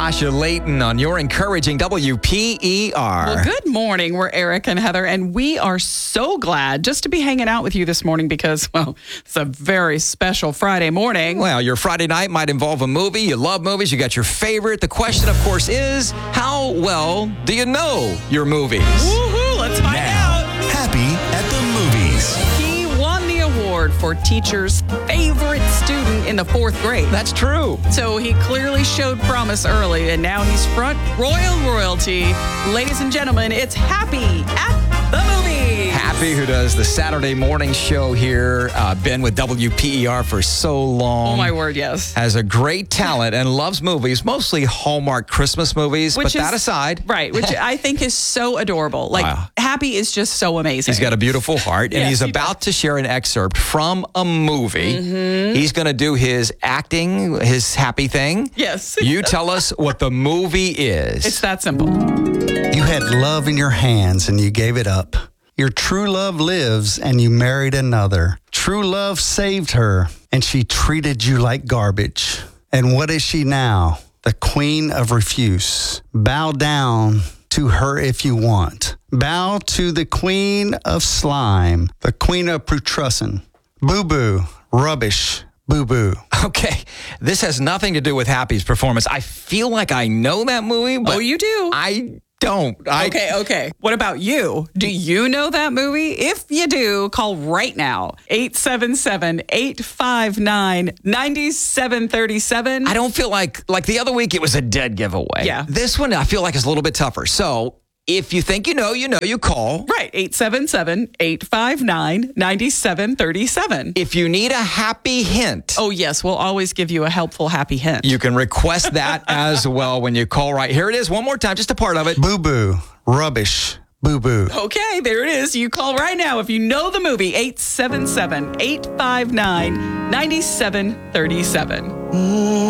Tasha Layton on your encouraging WPER. Well, good morning. We're Eric and Heather, and we are so glad just to be hanging out with you this morning because, well, it's a very special Friday morning. Well, your Friday night might involve a movie. You love movies. You got your favorite. The question, of course, is how well do you know your movies? Woohoo! Let's find out. Happy at the movies. He won the award for teacher's favorite student in the 4th grade. That's true. So he clearly showed promise early, and now he's front royalty. Ladies and gentlemen, it's Happy at the Movies. Happy, who does the Saturday morning show here, been with WPER for so long. Oh, my word, yes. Has a great talent and loves movies, mostly Hallmark Christmas movies. But that aside. Right, which I think is so adorable. Like, Wow. Happy is just so amazing. He's got a beautiful heart, and Yes, he's he about to share an excerpt from a movie. He's going to do his acting, his happy thing. Yes. You tell us what the movie is. It's that simple. You had love in your hands and you gave it up. Your true love lives and you married another. True love saved her and she treated you like garbage. And what is she now? The queen of refuse. Bow down to her if you want. Bow to the queen of slime, the queen of putrescence. Boo-boo, rubbish, boo-boo. Okay, this has nothing to do with Happy's performance. I feel like I know that movie, but Oh, you do? I don't. Okay. What about you? Do you know that movie? If you do, call right now. 877-859-9737. I don't feel like the other week it was a dead giveaway. Yeah. This one I feel like is a little bit tougher. So if you think you know, you call. Right, 877-859-9737. If you need a happy hint, Oh, yes, we'll always give you a helpful, happy hint. you can request that as well when you call right. Here it is one more time, just a part of it. Boo-boo, rubbish, boo-boo. Okay, there it is. You call right now if you know the movie, 877-859-9737.